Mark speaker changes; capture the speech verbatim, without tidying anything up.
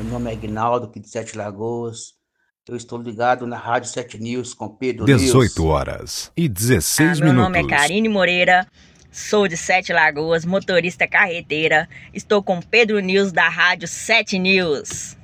Speaker 1: Meu nome é Aguinaldo, aqui de Sete Lagoas. Eu estou ligado na Rádio Sete News com Pedro
Speaker 2: dezoito
Speaker 1: News.
Speaker 2: horas e
Speaker 3: Ah,
Speaker 2: dezesseis
Speaker 3: meu nome é
Speaker 2: minutos.
Speaker 3: Karine Moreira, sou de Sete Lagoas, motorista carreteira. Estou com Pedro News da Rádio Sete News.